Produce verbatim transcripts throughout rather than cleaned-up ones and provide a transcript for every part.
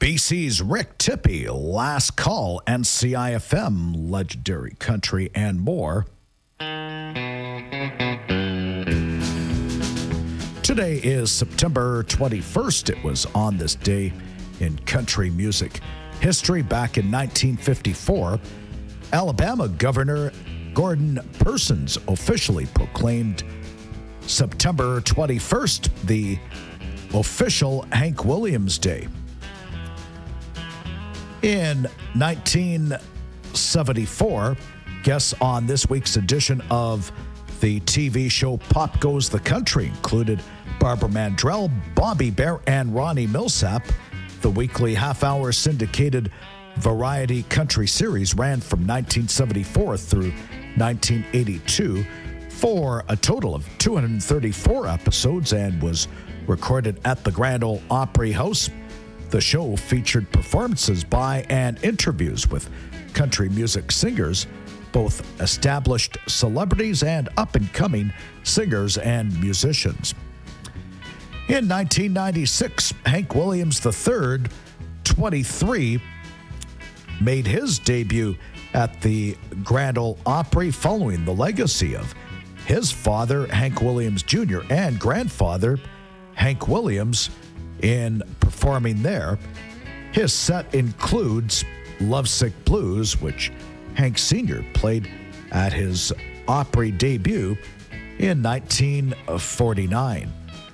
B C's Rick Tippie, Last Call, N C I F M, Legendary Country, and more. Today is September twenty-first. It was on this day in country music history. Back in nineteen fifty-four, Alabama Governor Gordon Persons officially proclaimed September twenty-first the official Hank Williams Day. In nineteen seventy-four, guests on this week's edition of the T V show Pop Goes the Country included Barbara Mandrell, Bobby Bare, and Ronnie Millsap. The weekly half-hour syndicated variety country series ran from nineteen seventy-four through nineteen eighty-two for a total of two hundred thirty-four episodes and was recorded at the Grand Ole Opry House. The show featured performances by and interviews with country music singers, both established celebrities and up-and-coming singers and musicians. In nineteen ninety-six, Hank Williams the third, twenty-three, made his debut at the Grand Ole Opry following the legacy of his father, Hank Williams Junior, and grandfather, Hank Williams, in performing there. His set includes Lovesick Blues, which Hank Senior played at his Opry debut in nineteen forty-nine.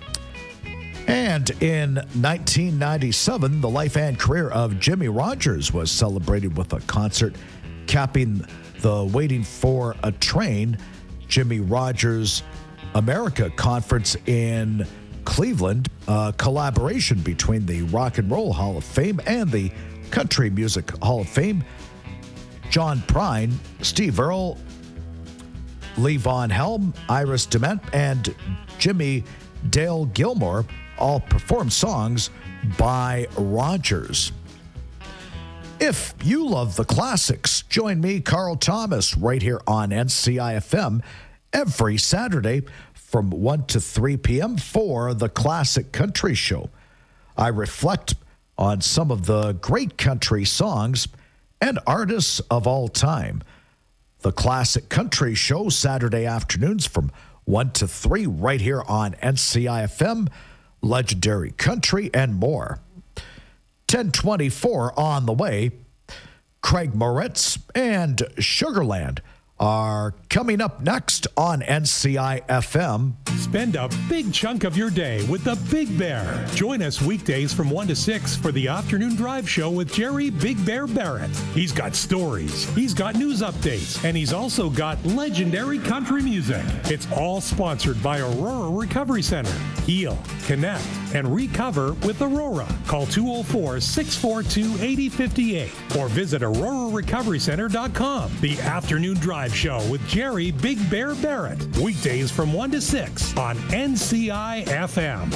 And in nineteen ninety-seven, the life and career of Jimmie Rodgers was celebrated with a concert capping the Waiting for a Train Jimmie Rodgers America Conference in Cleveland, a collaboration between the Rock and Roll Hall of Fame and the Country Music Hall of Fame. John Prine, Steve Earle, Lee Von Helm, Iris DeMent, and Jimmy Dale Gilmore all performed songs by Rodgers. If you love the classics, join me, Carl Thomas, right here on N C I F M every Saturday from one to three p.m. for the Classic Country Show. I reflect on some of the great country songs and artists of all time. The Classic Country Show, Saturday afternoons from one to three, right here on N C I F M, Legendary Country, and more. ten twenty-four on the way. Craig Moritz and Sugarland are coming up next on N C I F M. Spend a big chunk of your day with the Big Bear. Join us weekdays from one to six for the Afternoon Drive Show with Jerry Big Bear Barrett. He's got stories, he's got news updates, and he's also got legendary country music. It's all sponsored by Aurora Recovery Center. Heal, connect, and recover with Aurora. Call two oh four, six four two, eight oh five eight or visit aurora recovery center dot com. The Afternoon Drive Show with Jerry Big Bear Barrett. Weekdays from one to six on N C I F M.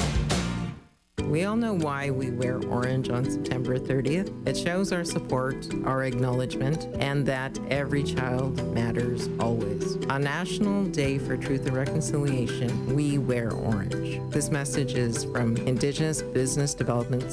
We all know why we wear orange on September thirtieth. It shows our support, our acknowledgement, and that every child matters always. On National Day for Truth and Reconciliation, we wear orange. This message is from Indigenous Business Development